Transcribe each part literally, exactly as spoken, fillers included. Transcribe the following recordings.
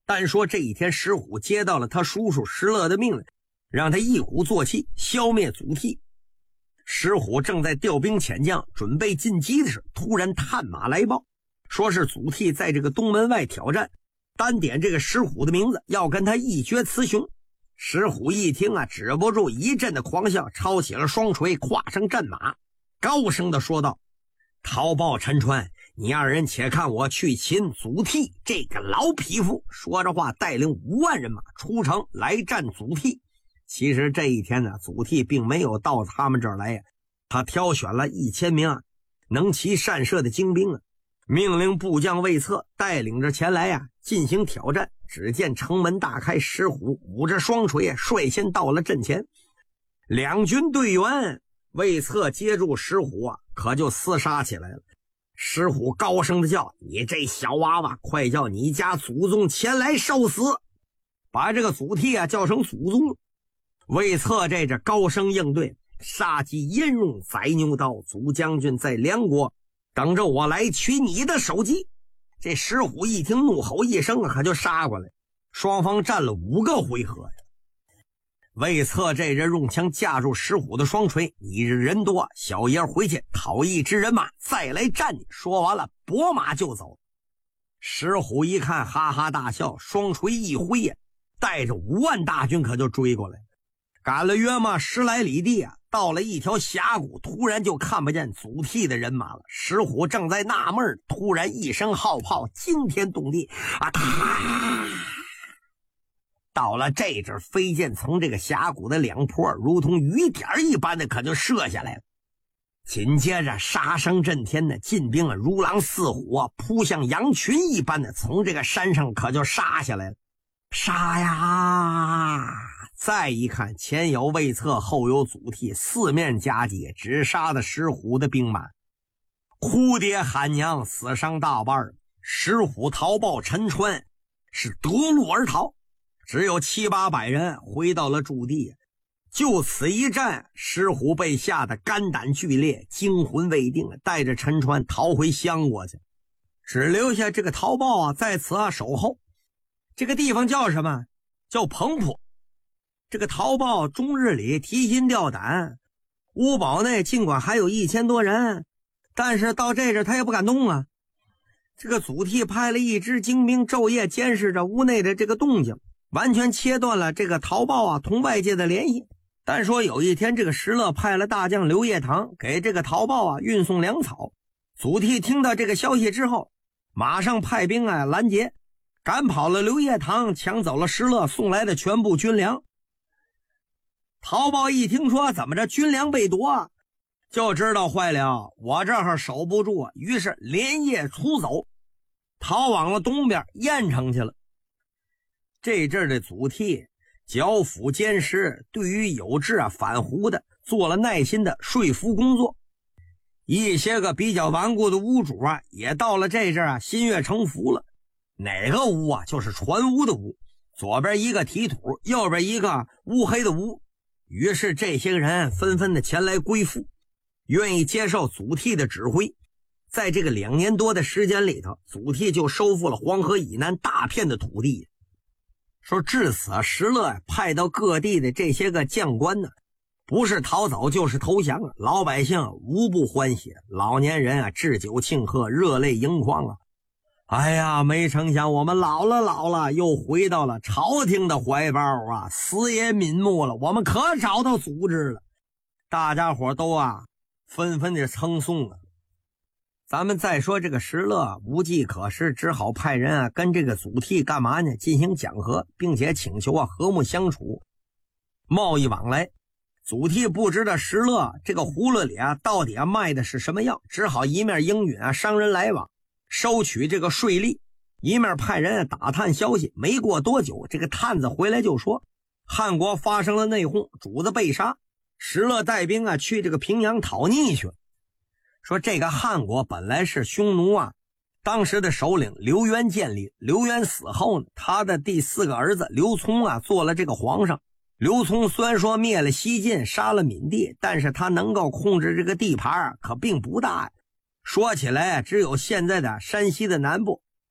单说这一天，石虎接到了他叔叔石勒的命令，让他一鼓作气消灭祖逖。石虎正在调兵遣将准备进击的时候，突然探马来报，说是祖逖在这个东门外挑战，单点这个石虎的名字，要跟他一决雌雄。石虎一听啊，止不住一阵的狂笑，抄起了双锤，跨上战马，高声的说道：陶豹、陈川，你二人且看我去擒祖逖这个老匹夫。说着话，带领五万人马出城来战祖逖。其实这一天呢，祖逖并没有到他们这儿来呀，他挑选了一千名啊能骑善射的精兵啊，命令部将魏策带领着前来呀进行挑战。只见城门大开，石虎舞着双锤率先到了阵前，两军队员，魏策接住石虎啊，可就厮杀起来了。石虎高声的叫：你这小娃娃，快叫你家祖宗前来受死！把这个祖逖啊叫成祖宗。魏策这这高声应对：杀鸡焉用宰牛刀，祖将军在梁国等着我来取你的首级。这石虎一听，怒吼一声啊，可就杀过来。双方战了五个回合呀。魏策这人用枪架住石虎的双锤：你人多，小爷回去讨一支人马再来战你。说完了，拨马就走。石虎一看，哈哈大笑，双锤一挥呀，带着五万大军可就追过来。赶了约嘛十来里地啊，到了一条峡谷，突然就看不见祖逖的人马了。石虎正在纳闷，突然一声号炮惊天动地啊！哒！到了这阵，飞箭从这个峡谷的两坡如同雨点一般的可就射下来了。紧接着杀声震天的晋兵啊，如狼似虎啊，扑向羊群一般的从这个山上可就杀下来了。杀呀！再一看，前有魏策，后有祖逖，四面夹击，只杀的石虎的兵马哭爹喊娘，死伤大半。石虎、陶豹、陈川是夺路而逃，只有七八百人回到了驻地。就此一战，石虎被吓得肝胆俱裂，惊魂未定，带着陈川逃回襄国去，只留下这个陶豹啊在此啊守候。这个地方叫什么？叫彭坡。这个陶豹终日里提心吊胆，屋堡内尽管还有一千多人，但是到这阵他也不敢动啊。这个祖逖派了一支精兵昼夜监视着屋内的这个动静，完全切断了这个陶豹啊同外界的联系。但说有一天，这个石勒派了大将刘业堂给这个陶豹啊运送粮草。祖逖听到这个消息之后，马上派兵啊拦截，赶跑了刘业堂，抢走了石勒送来的全部军粮。陶豹一听说怎么着军粮被夺，就知道坏了，我这儿守不住，于是连夜出走，逃往了东边郾城去了。这阵的祖逖剿抚监视，对于有志啊反胡的做了耐心的说服工作。一些个比较顽固的屋主啊，也到了这阵啊心悦诚服了。哪个屋啊？就是船屋的屋，左边一个提土，右边一个乌黑的屋。于是这些人纷纷的前来归附，愿意接受祖逖的指挥。在这个两年多的时间里头，祖逖就收复了黄河以南大片的土地。说至此，石勒派到各地的这些个将官呢，不是逃走就是投降了，老百姓无不欢喜，老年人啊置酒庆贺，热泪盈眶啊。哎呀，没成想我们老了老了，又回到了朝廷的怀抱啊，死也瞑目了，我们可找到组织了。大家伙都啊纷纷的称颂啊。咱们再说这个石勒无计可施，只好派人啊跟这个祖逖干嘛呢？进行讲和，并且请求啊和睦相处，贸易往来。祖逖不知道石勒这个葫芦里啊到底啊卖的是什么药，只好一面应允啊商人来往，收取这个税利，一面派人打探消息。没过多久，这个探子回来就说汉国发生了内讧，主子被杀，石勒带兵啊去这个平阳讨逆去了。说这个汉国本来是匈奴啊当时的首领刘渊建立，刘渊死后呢，他的第四个儿子刘聪啊做了这个皇上。刘聪虽然说灭了西晋，杀了闽地，但是他能够控制这个地盘可并不大。说起来只有现在的山西的南部，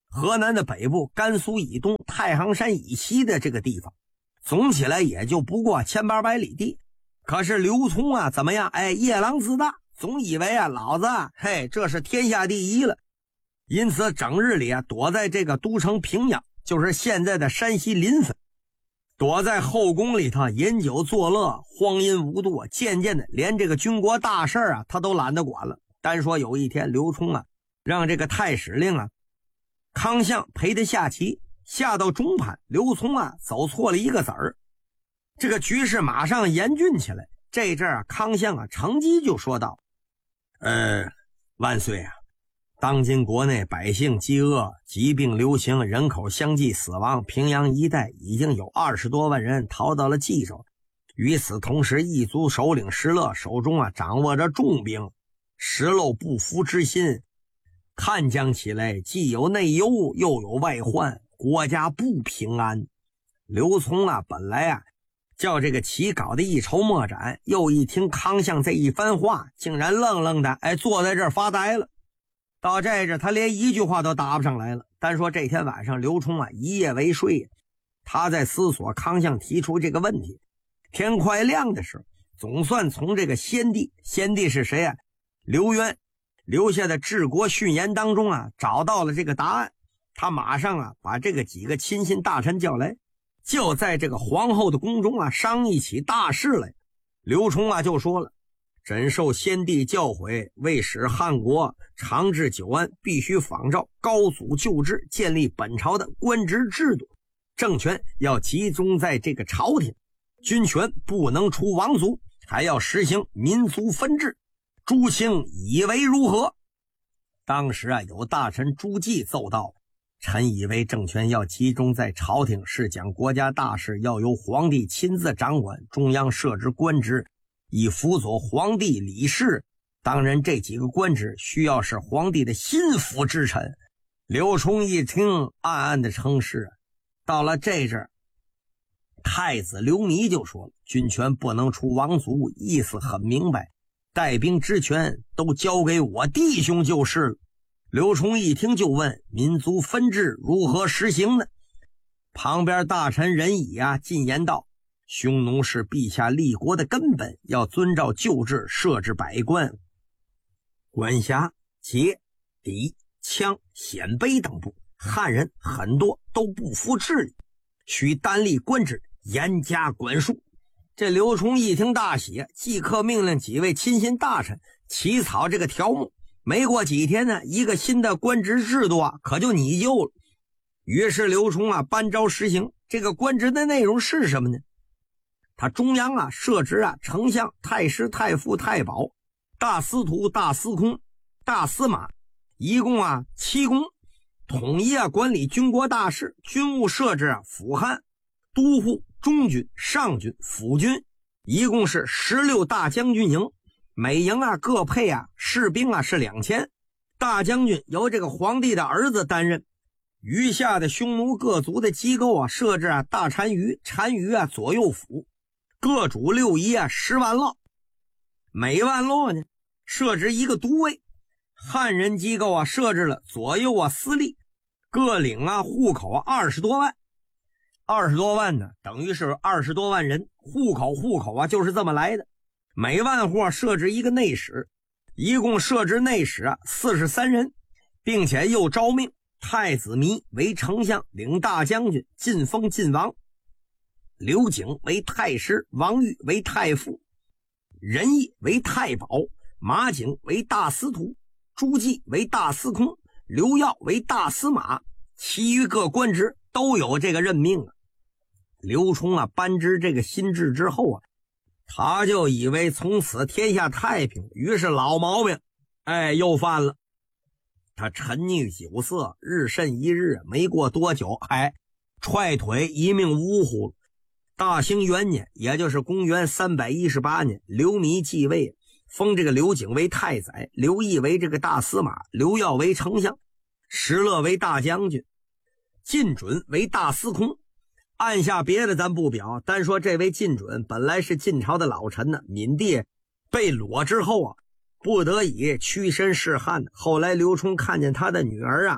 河南的北部、甘肃以东、太行山以西的这个地方，总起来也就不过千八百里地。可是刘琮啊，怎么样？哎，夜郎自大，总以为啊，老子啊，嘿，这是天下第一了。因此，整日里啊，躲在这个都城平阳，就是现在的山西临汾，躲在后宫里头饮酒作乐，荒淫无度，渐渐的连这个军国大事啊，他都懒得管了。单说有一天，刘琮啊，让这个太史令啊康相陪他下棋，下到中盘，刘琮啊走错了一个子儿，这个局势马上严峻起来。这阵啊，康相啊乘机就说道：“呃，万岁啊！当今国内百姓饥饿，疾病流行，人口相继死亡，平阳一带已经有二十多万人逃到了冀州。与此同时，异族首领石勒手中啊掌握着重兵，石漏不服之心，看将起来既有内忧又有外患，国家不平安。”刘琮啊本来啊叫这个棋搞得一筹莫展，又一听康相这一番话，竟然愣愣的哎坐在这儿发呆了。到这阵他连一句话都答不上来了。单说这天晚上刘琮啊一夜未睡，他在思索康相提出这个问题。天快亮的时候，总算从这个先帝先帝是谁啊？刘渊留下的治国训言当中啊找到了这个答案。他马上啊把这个几个亲信大臣叫来，就在这个皇后的宫中啊商议起大事来。刘琮啊就说了：“朕受先帝教诲，为使汉国长治久安，必须仿照高祖旧制，建立本朝的官职制度。政权要集中在这个朝廷，军权不能出王族，还要实行民族分治。诸卿以为如何？”当时啊，有大臣朱季奏道：“臣以为政权要集中在朝廷，是讲国家大事要由皇帝亲自掌管，中央设置官职以辅佐皇帝理事。当然这几个官职需要是皇帝的心腹之臣。”刘琮一听，暗暗的称是。到了这阵，太子刘弥就说了：“军权不能出王族，意思很明白，带兵之权都交给我弟兄就是了。”刘琮一听就问：“民族分治如何实行呢？”旁边大臣任乙啊进言道：“匈奴是陛下立国的根本，要遵照旧制设置百官，管辖节、礼、枪、鲜卑等部。汉人很多都不服治理，需单立官职，严加管束。”这刘琮一听大喜，即刻命令几位亲信大臣起草这个条目。没过几天呢，一个新的官职制度啊可就拟就了。于是刘琮啊颁诏实行。这个官职的内容是什么呢？他中央啊设置啊丞相、太师、太傅、太保、大司徒、大司空、大司马，一共啊七公，统一啊管理军国大事。军务设置啊辅汉、都护、中军、上军、辅军，一共是十六大将军营，每营啊各配啊士兵啊是两千。大将军由这个皇帝的儿子担任。余下的匈奴各族的机构啊设置啊大单于、单于啊左右辅，各主六夷啊十万落，每万落呢设置一个都尉。汉人机构啊设置了左右啊司隶，各领啊户口啊二十多万。二十多万呢等于是二十多万人，户口户口啊就是这么来的。每万户设置一个内史，一共设置内史啊四十三人，并且又招命太子弥为丞相，领大将军，晋封晋王；刘景为太师，王玉为太傅，仁义为太保，马景为大司徒，朱季为大司空，刘耀为大司马，其余各官职都有这个任命啊。刘琮啊颁知这个新制之后啊，他就以为从此天下太平，于是老毛病哎又犯了。他沉溺酒色，日甚一日，没过多久哎踹腿一命呜呼了。大兴元年，也就是公元三百一十八年，刘弥继位，封这个刘景为太宰，刘毅为这个大司马，刘耀为丞相，石勒为大将军，晋准为大司空。按下别的咱不表，单说这位晋准本来是晋朝的老臣呢，闵帝被裸之后啊不得已屈身示汉。后来刘琮看见他的女儿啊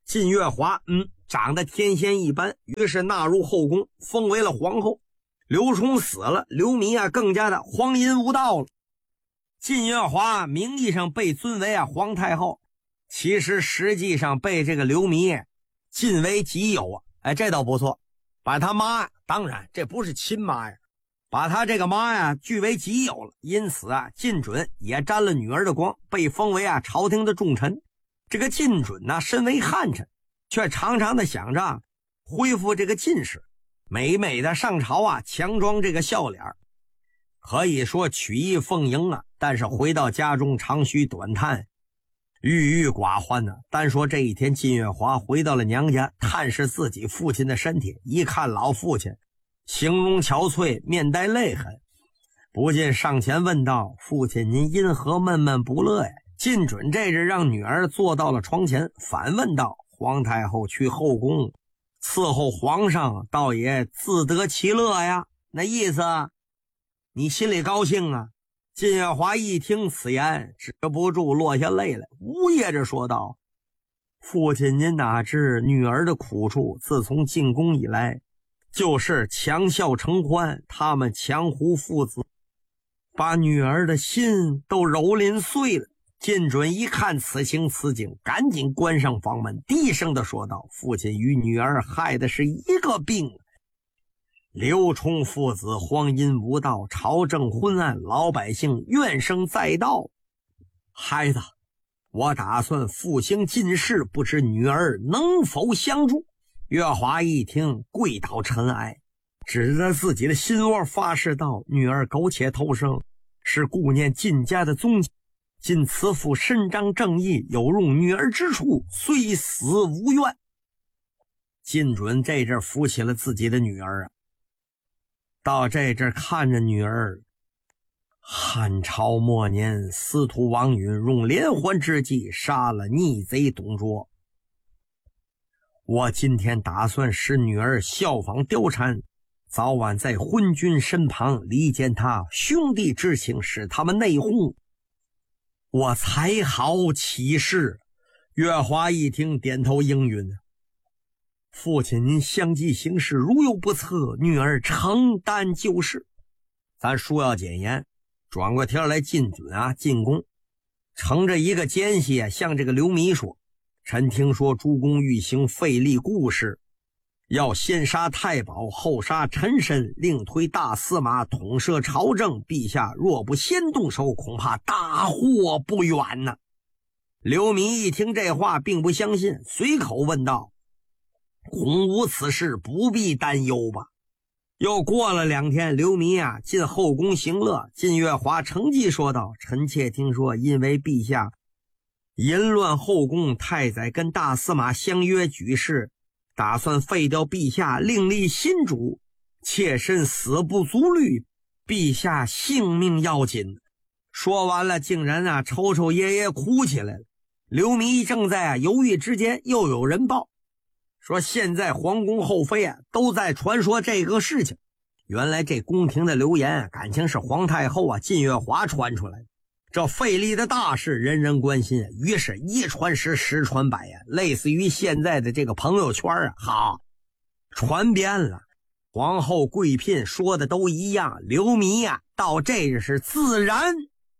靳月华嗯，长得天仙一般，于是纳入后宫，封为了皇后。刘冲死了，刘弥啊更加的荒淫无道了。靳月华名义上被尊为啊皇太后，其实实际上被这个刘弥尽为己有啊。哎，这倒不错，把他妈，当然这不是亲妈呀，把他这个妈呀据为己有了。因此啊，靳准也沾了女儿的光，被封为啊朝廷的重臣。这个靳准呢，身为汉臣，却常常的想着恢复这个进士，美美的上朝啊，强装这个笑脸，可以说曲意奉迎啊。但是回到家中，长吁短叹，郁郁寡欢呢、啊。单说这一天，靳月华回到了娘家，探视自己父亲的身体，一看老父亲形容憔悴，面带泪痕，不禁上前问道：“父亲，您因何闷闷不乐呀？”靳准这日让女儿坐到了床前，反问道：“皇太后去后宫伺候皇上，倒也自得其乐呀，那意思你心里高兴啊？”靳月华一听此言，止不住落下泪来，呜咽着说道：“父亲，您哪知女儿的苦处？自从进宫以来，就是强笑成欢，他们强胡父子把女儿的心都蹂躏碎了。”靳准一看此情此景，赶紧关上房门，低声的说道：“父亲与女儿害的是一个病，刘冲父子荒淫无道，朝政昏暗，老百姓怨声载道。孩子，我打算复兴进士，不知女儿能否相助？”月华一听，跪倒尘埃，指着自己的心窝发誓道：“女儿苟且偷生，是顾念靳家的宗亲。今此父伸张正义，有用女儿之处，虽死无怨。”靳准这阵扶起了自己的女儿啊，到这阵看着女儿，汉朝末年，司徒王允用连环之计杀了逆贼董卓。我今天打算使女儿效仿貂蝉，早晚在昏君身旁离间他兄弟之情，使他们内讧，我才好起事。月华一听，点头应允：“父亲，您相继行事，如有不测，女儿承担就是。”咱书要简言，转过天来，靳准啊进宫，乘着一个奸细向这个刘弥说：“臣听说诸公欲行废立故事，要先杀太保，后杀陈申，另推大司马统摄朝政，陛下若不先动手，恐怕大祸不远呢。”刘弥一听这话并不相信，随口问道：“恐无此事，不必担忧吧？”又过了两天，刘弥啊进后宫行乐，靳月华乘机说道：“臣妾听说，因为陛下淫乱后宫，太宰跟大司马相约举事，打算废掉陛下，另立新主，妾身死不足虑，陛下性命要紧。”说完了，竟然啊抽抽噎噎哭起来了。刘弥正在啊犹豫之间，又有人报说，现在皇宫后妃啊都在传说这个事情。原来这宫廷的流言啊，感情是皇太后啊靳月华传出来的。这费力的大事人人关心，于是一传十，十传百呀，类似于现在的这个朋友圈啊，好传遍了。皇后贵嫔说的都一样，刘弥啊到这日是自然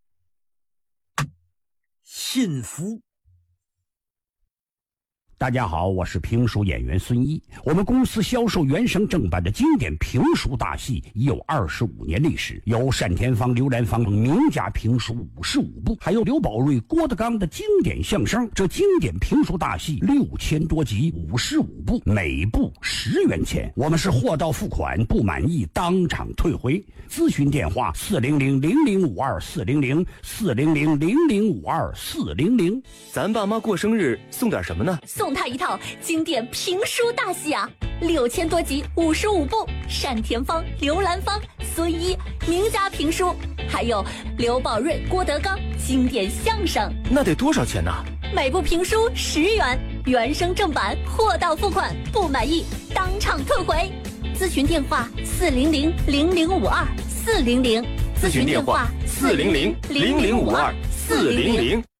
信服。 大家好，我是评书演员孙一。我们公司销售原声正版的经典评书大戏已有二十五年历史，有单田芳、刘兰芳等名家评书五十五部，还有刘宝瑞、郭德纲的经典相声。这经典评书大戏六千多集，五十五部，每部十元钱。我们是货到付款，不满意当场退回。咨询电话：四零零零零五二四零零四零零零零五二四零零。 咱爸妈过生日送点什么呢？ 送他一套经典评书大戏啊，六千多集，五十五部，单田芳、刘兰芳、孙一名家评书，还有刘宝瑞、郭德纲经典相声。 那得多少钱呢？ 每部评书十元，原声正版，货到付款，不满意当场退回。咨询电话：四零零零零五二四零零。 咨询电话：四零零零零五二四零零。